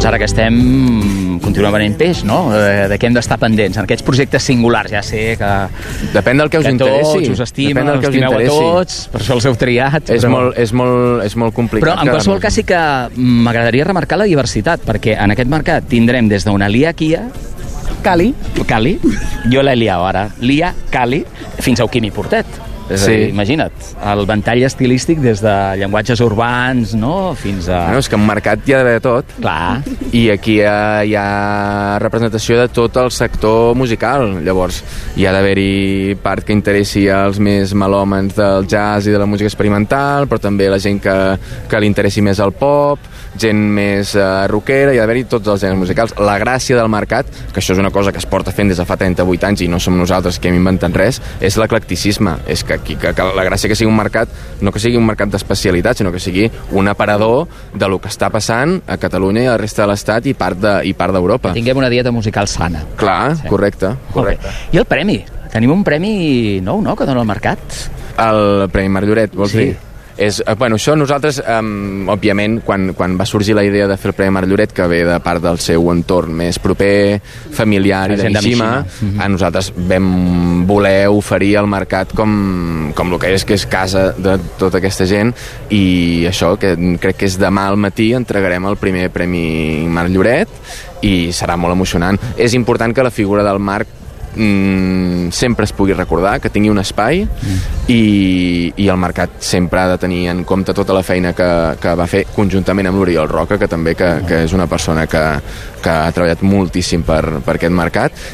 Doncs ara que continuem venent peix, no? De què hem d'estar pendents? En aquests projectes singulars, ja sé que... Depèn del que us interessi. Que tots us estimen, us estimeu a tots, per això els heu triat. És molt complicat. Però en qualsevol cas sí que m'agradaria remarcar la diversitat, perquè en aquest mercat tindrem des d'una Lia Kia, Cali, jo l'he liat ara, Lia, Cali, fins a Quimi Portet. És a dir, imagina't, el ventall estilístic des de llenguatges urbans, no?, fins a... No, és que en mercat hi ha d'haver de tot. Clar. I aquí hi ha representació de tot el sector musical. Llavors, hi ha d'haver-hi part que interessi als més melòmens del jazz i de la música experimental, però també la gent que li interessi més el pop, gent més rockera, hi ha d'haver-hi tots els gèneres musicals. La gràcia del mercat, que això és una cosa que es porta fent des de fa 38 anys i no som nosaltres que hem inventat res, és l'eclecticisme. És que la gràcia que sigui un mercat, no que sigui un mercat d'especialitat, sinó que sigui un aparador de lo que està passant a Catalunya i a la resta de l'Estat i part d'Europa. Que tinguem una dieta musical sana. Clar, sí. Correcte. I el premi? Tenim un premi nou, no?, que dona el mercat? El Premi Marc Lloret, vols dir? Bueno, això nosaltres, òbviament, quan va sorgir la idea de fer el Premi Marc Lloret, que ve de part del seu entorn més proper, familiar i de Mishima, a nosaltres vam voler oferir al mercat com el que és casa de tota aquesta gent, i això, que crec que és demà al matí, entregarem el primer Premi Marc Lloret, i serà molt emocionant. És important que la figura del Marc sempre es pugui recordar, que tingui un espai, i el mercat sempre ha de tenir en compte tota la feina que va fer conjuntament amb l'Oriol Roca, que també que és una persona que ha treballat moltíssim per aquest mercat,